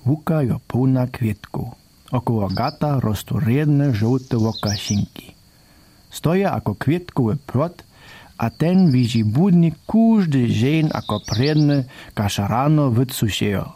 Łuka jo pełna kwietków. Około gata rostą riedne żółte wokasinki. Stoja jako kwietkowy plot, a ten widzi budnik każdy dzień jako predne, każ rano wycušejo.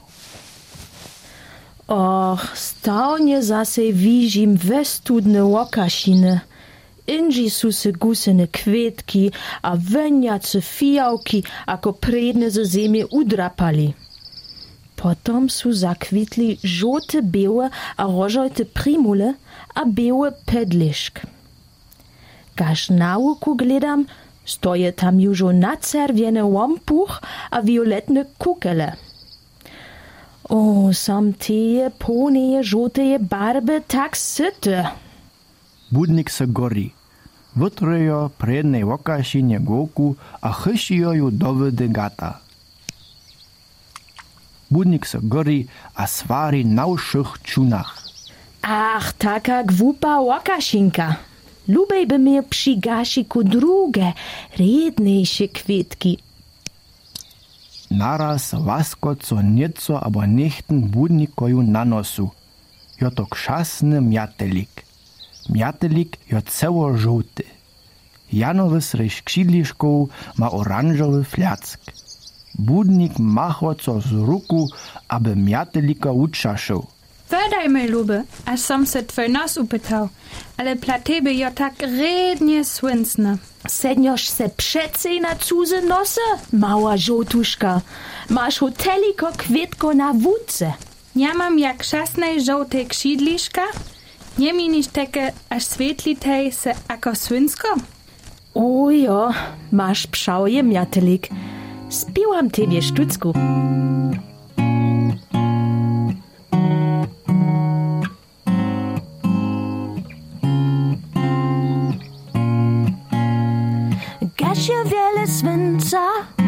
Och, stałnie zase widzim westudne łokasiny. Inži su se gusene kwietki, a weniace fijałki, ako predne ze ziemi udrapali. Potom su zakwitli żółte białe a rożote primule, a białe pedliszk. Każ na łuku gledam, stoje tam jużo nacerwiene łompuch a violetne kukele. O, sam teje poneje żółteje barby tak syte. Budnik se gori. Wytryjo prednej wokašinie gołku, a chyšijo ju dowody gata. Budnik se gori, a svari na všich čunach. Ach, taka gwupa łokaszynka. Lubej by mnie przy gasiku drugie, redniejsze kwietki. Naraz wasko co nieco abo nichten budnikoju na nosu. Jo to krzasny miatelik. Miatelik jo ceło żółty. Janowy sryś ksidliszków ma oranżowy flack. Budnik macho co z ruku, aby miatelika uczaszył. Wydaj mi luby, aż sam se twój nos upytał, ale dla tebe jo tak rednie swinsne. Sednioż se przecej na cudze nosy, mała żołtuszka. Masz hoteliko kwietko na wódce. Ja mam jak szasnej żołtej ksidliszka, nie mi niż takie aż swietlitej se ako swinsko? O jo, masz pszauje miatelik. Spiłam tebie sztucku. Gasie wiele swinca,